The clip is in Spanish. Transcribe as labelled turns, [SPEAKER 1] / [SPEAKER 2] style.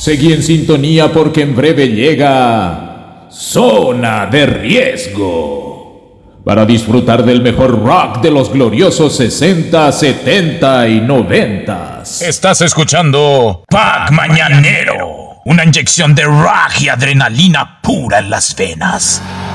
[SPEAKER 1] Seguí en sintonía porque en breve llega Zona de Riesgo, para disfrutar del mejor rock de los gloriosos 60, 70 y 90.
[SPEAKER 2] Estás escuchando Pack Mañanero, una inyección de rock y adrenalina pura en las venas.